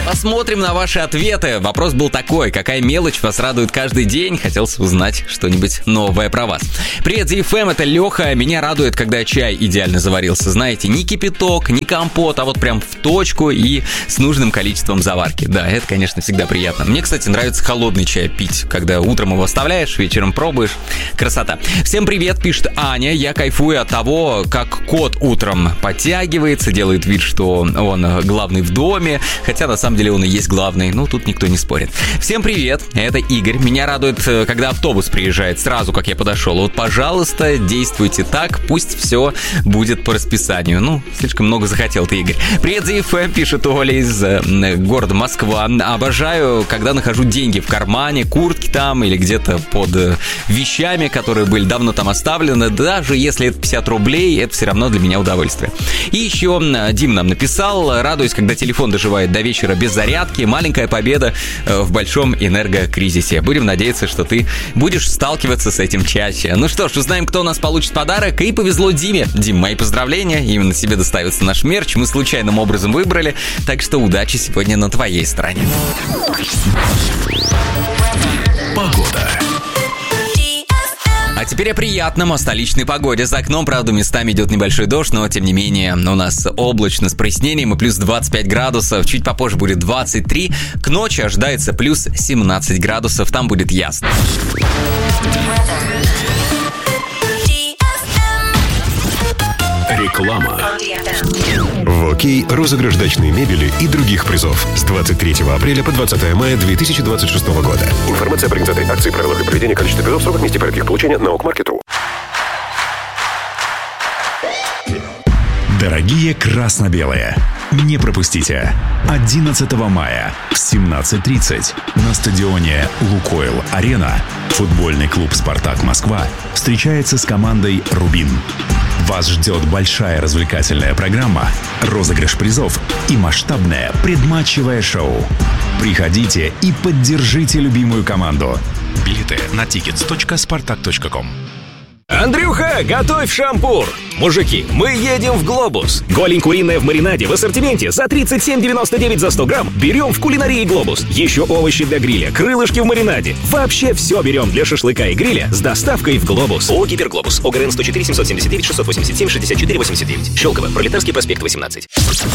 Посмотрим на ваши ответы. Вопрос был такой: какая мелочь вас радует каждый день? Хотелось узнать что-нибудь новое про вас. Привет, ZFM, это Леха. Меня радует, когда чай идеально заварился. Знаете, ни кипяток, ни компот, а вот прям в точку и с нужным количеством заварки. Да, это, конечно, всегда приятно. Мне, кстати, нравится холодный чай пить, когда утром его оставляешь, вечером пробуешь. Красота. Всем привет, пишет Аня. Я кайфую от того, как кот утром подтягивается, делает вид, что он главный в доме, хотя на самом деле он и есть главный, ну тут никто не спорит. Всем привет, это Игорь. Меня радует, когда автобус приезжает сразу, как я подошел. Вот, пожалуйста, действуйте так, пусть все будет по расписанию. Ну, слишком много захотел ты, Игорь. Привет, ZFM, пишет Оля из города Москва. Обожаю, когда нахожу деньги в кармане, куртки там или где-то под вещами, которые были давно там оставлены. Даже если это 50 рублей, это все равно для меня удовольствие. И еще Дим нам написал: радуюсь, когда телефон доживает до вечера без зарядки. Маленькая победа в большом энергокризисе. Будем надеяться, что ты будешь сталкиваться с этим чаще. Ну что ж, узнаем, кто у нас получит подарок. И повезло Диме. Дим, мои поздравления. Именно тебе доставится наш мерч. Мы случайным образом выбрали. Так что удачи сегодня на твоей стороне. Погода. А теперь о приятном, о столичной погоде. За окном, правда, местами идет небольшой дождь, но, тем не менее, у нас облачно с прояснением и плюс 25 градусов. Чуть попозже будет 23. К ночи ожидается плюс 17 градусов. Там будет ясно. Реклама. В ОК розыгрыш дачной мебели и других призов с 23 апреля по 20 мая 2026 года. Информация об организаторе акции, правилах и проведении, количестве призов, сроках, месте порядке их получения на ОК-маркет.ру. Дорогие красно-белые, не пропустите. 11 мая в 17:30 на стадионе «Лукойл-Арена» футбольный клуб «Спартак Москва» встречается с командой «Рубин». Вас ждет большая развлекательная программа, розыгрыш призов и масштабное предматчевое шоу. Приходите и поддержите любимую команду. Билеты на tickets.spartak.com. Андрюха, готовь шампур! Мужики, мы едем в Глобус. Голень куриная в маринаде в ассортименте за 37,99 за 100 грамм берем в кулинарии Глобус. Еще овощи для гриля, крылышки в маринаде. Вообще все берем для шашлыка и гриля с доставкой в Глобус. ООО «Гиперглобус». ОГРН 104 779 687 64 89. Щелково. Пролетарский проспект 18.